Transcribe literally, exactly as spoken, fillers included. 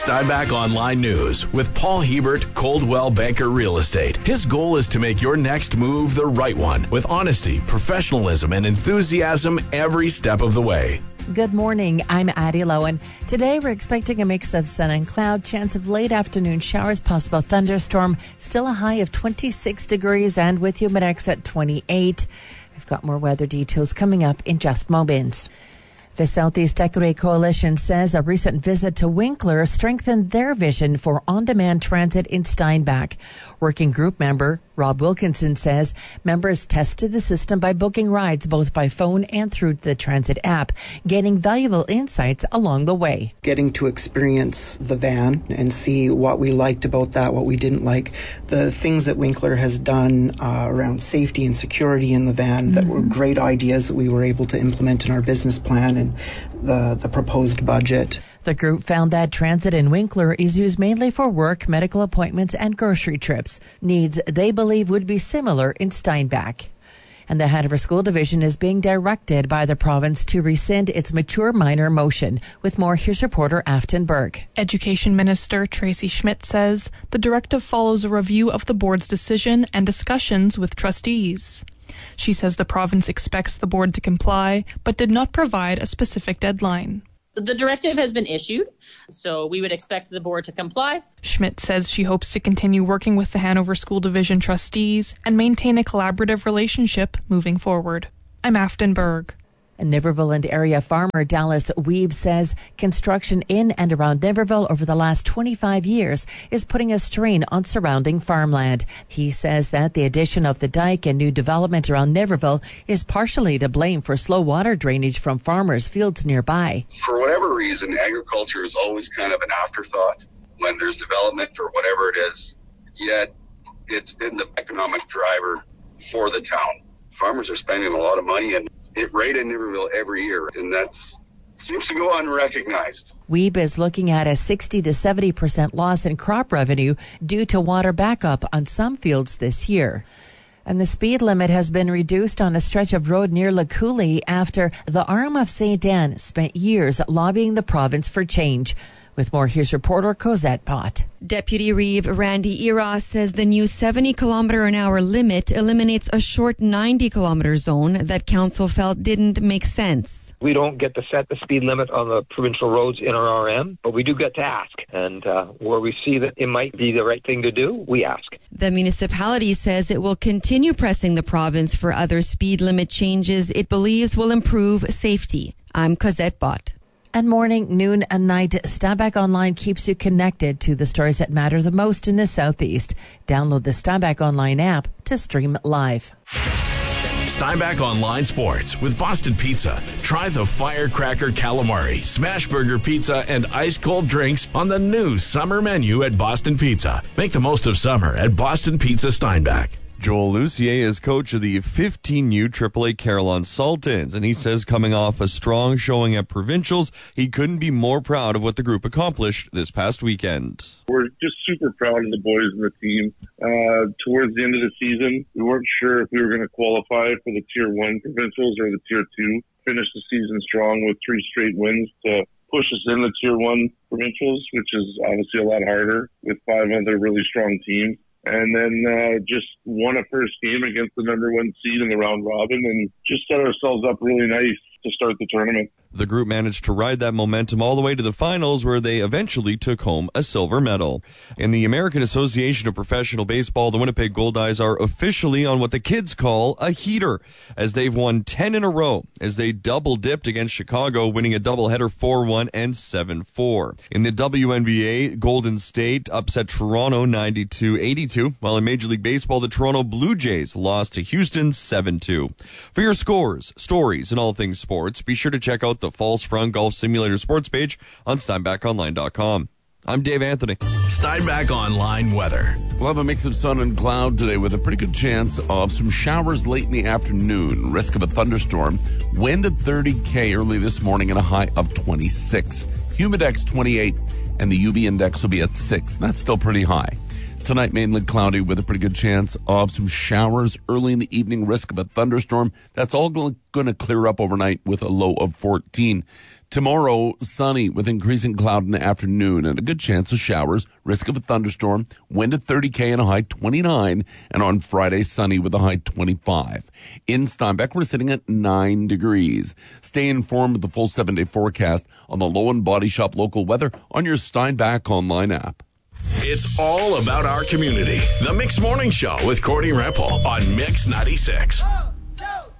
Steinbach Online News with Paul Hebert, Coldwell Banker Real Estate. His goal is to make your next move the right one with honesty, professionalism, and enthusiasm every step of the way. Good morning. I'm Addie Lowen. Today we're expecting a mix of sun and cloud, chance of late afternoon showers, possible thunderstorm, still a high of twenty-six degrees and with humidex at twenty-eight. We've got more weather details coming up in just moments. The Southeast Equity Coalition says a recent visit to Winkler strengthened their vision for on-demand transit in Steinbach. Working group member Rob Wilkinson says members tested the system by booking rides both by phone and through the transit app, gaining valuable insights along the way. Getting to experience the van and see what we liked about that, what we didn't like, the things that Winkler has done uh, around safety and security in the van mm-hmm. that were great ideas that we were able to implement in our business plan and the, the proposed budget. The group found that transit in Winkler is used mainly for work, medical appointments, and grocery trips, needs they believe would be similar in Steinbach. And the Hanover School Division is being directed by the province to rescind its mature minor motion. With more, here's reporter Afton Berg. Education Minister Tracy Schmidt says the directive follows a review of the board's decision and discussions with trustees. She says the province expects the board to comply, but did not provide a specific deadline. The directive has been issued, so we would expect the board to comply. Schmidt says she hopes to continue working with the Hanover School Division trustees and maintain a collaborative relationship moving forward. I'm Afton Berg. Niverville and area farmer Dallas Weeb says construction in and around Niverville over the last twenty-five years is putting a strain on surrounding farmland. He says that the addition of the dike and new development around Niverville is partially to blame for slow water drainage from farmers' fields nearby. For whatever reason, agriculture is always kind of an afterthought when there's development or whatever it is, yet it's been the economic driver for the town. Farmers are spending a lot of money and it rained in Niverville every year, and that seems to go unrecognized. Weeb is looking at a sixty to seventy percent loss in crop revenue due to water backup on some fields this year. And the speed limit has been reduced on a stretch of road near Lacouli after the arm of Saint Anne spent years lobbying the province for change. With more, here's reporter Cosette Pott. Deputy Reeve Randy Eros says the new seventy kilometer an hour limit eliminates a short ninety kilometer zone that council felt didn't make sense. We don't get to set the speed limit on the provincial roads in our R M, but we do get to ask. And uh, where we see that it might be the right thing to do, we ask. The municipality says it will continue pressing the province for other speed limit changes it believes will improve safety. I'm Cosette Bott. And morning, noon, and night, Steinbach Online keeps you connected to the stories that matter the most in the Southeast. Download the Steinbach Online app to stream live. Steinbach Online Sports with Boston Pizza. Try the Firecracker Calamari, Smash Burger Pizza, and ice cold drinks on the new summer menu at Boston Pizza. Make the most of summer at Boston Pizza Steinbach. Joel Lucier is coach of the fifteen U triple A Carillon Sultans, and he says coming off a strong showing at provincials, he couldn't be more proud of what the group accomplished this past weekend. We're just super proud of the boys and the team. Uh, towards the end of the season, we weren't sure if we were going to qualify for the Tier one provincials or the Tier two. Finished the season strong with three straight wins to push us in the Tier one provincials, which is obviously a lot harder with five other really strong teams. And then uh, just won a first game against the number one seed in the round robin and just set ourselves up really nice to start the tournament. The group managed to ride that momentum all the way to the finals, where they eventually took home a silver medal. In the American Association of Professional Baseball, the Winnipeg Goldeyes are officially on what the kids call a heater, as they've won ten in a row, as they double-dipped against Chicago, winning a doubleheader four one and seven four. In the W N B A, Golden State upset Toronto ninety-two eighty-two, while in Major League Baseball, the Toronto Blue Jays lost to Houston seven two. For your scores, stories, and all things sports, be sure to check out the Falls Front Golf Simulator sports page on Steinbach Online dot com. I'm Dave Anthony. Steinbach Online weather. We'll have a mix of sun and cloud today with a pretty good chance of some showers late in the afternoon. Risk of a thunderstorm. Wind at thirty K early this morning and a high of twenty-six. Humidex twenty-eight and the U V index will be at six. That's still pretty high. Tonight, mainly cloudy with a pretty good chance of some showers early in the evening. Risk of a thunderstorm. That's all going to clear up overnight with a low of fourteen. Tomorrow, sunny with increasing cloud in the afternoon and a good chance of showers. Risk of a thunderstorm. Wind at thirty K and a high twenty-nine. And on Friday, sunny with a high twenty-five. In Steinbach, we're sitting at nine degrees. Stay informed with the full seven-day forecast on the Low and Body Shop local weather on your Steinbach online app. It's all about our community. The Mix Morning Show with Courtney Repple on Mix ninety-six.